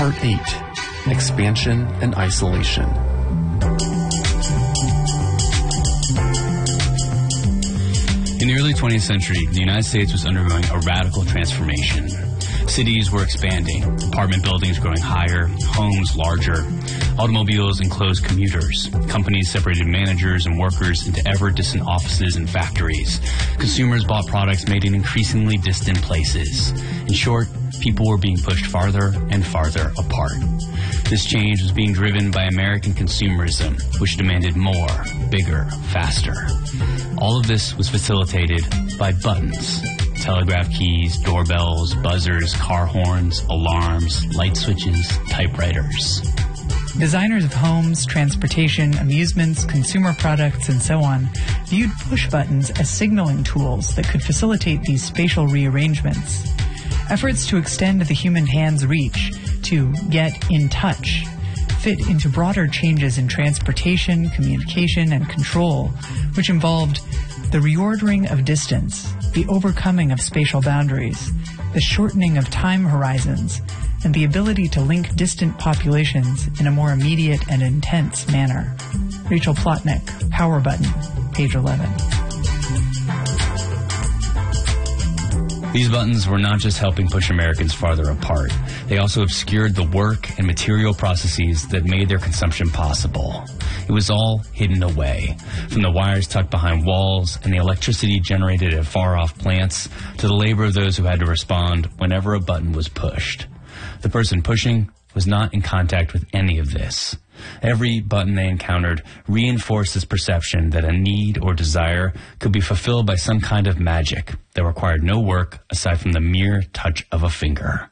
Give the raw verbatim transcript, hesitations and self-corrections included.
Part eight, Expansion and Isolation. In the early twentieth century, the United States was undergoing a radical transformation. Cities were expanding, apartment buildings growing higher, homes larger, automobiles enclosed commuters, companies separated managers and workers into ever-distant offices and factories. Consumers bought products made in increasingly distant places. In short, people were being pushed farther and farther apart. This change was being driven by American consumerism, which demanded more, bigger, faster. All of this was facilitated by buttons. Telegraph keys, doorbells, buzzers, car horns, alarms, light switches, typewriters. Designers of homes, transportation, amusements, consumer products, and so on viewed push buttons as signaling tools that could facilitate these spatial rearrangements. Efforts to extend the human hand's reach, to get in touch, fit into broader changes in transportation, communication, and control, which involved the reordering of distance, the overcoming of spatial boundaries, the shortening of time horizons, and the ability to link distant populations in a more immediate and intense manner. Rachel Plotnick, Power Button, page eleven. These buttons were not just helping push Americans farther apart. They also obscured the work and material processes that made their consumption possible. It was all hidden away, from the wires tucked behind walls and the electricity generated at far-off plants to the labor of those who had to respond whenever a button was pushed. The person pushing was not in contact with any of this. Every button they encountered reinforced this perception that a need or desire could be fulfilled by some kind of magic that required no work aside from the mere touch of a finger.